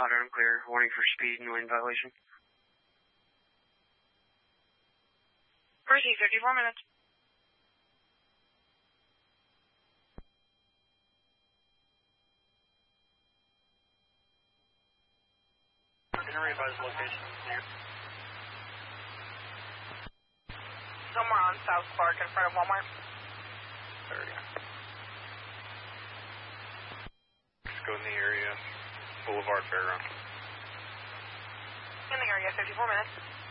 hot and clear. Warning for speed and lane violation. Proceed, 54 minutes. Can you revise location here? Somewhere on South Clark in front of Walmart. There we go. Let's go in the area. Boulevard Fairground. In the area, 54 minutes.